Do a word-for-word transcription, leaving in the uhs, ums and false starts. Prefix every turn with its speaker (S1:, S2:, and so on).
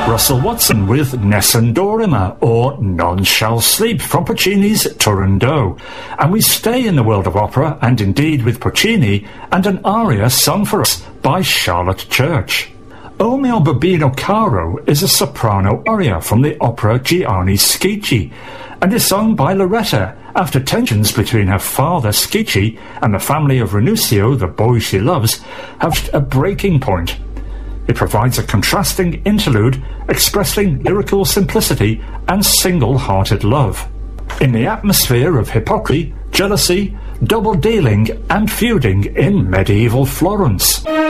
S1: Russell Watson with Nessun Dorima, or None Shall Sleep, from Puccini's Turandot. And we stay in the world of opera, and indeed with Puccini, and an aria sung for us by Charlotte Church. O mio bambino caro is a soprano aria from the opera Gianni Schicchi, and is sung by Loretta after tensions between her father Schicchi and the family of Ranuccio, the boy she loves, have reached a breaking point. It provides a contrasting interlude expressing lyrical simplicity and single-hearted love. In the atmosphere of hypocrisy, jealousy, double-dealing and feuding in medieval Florence.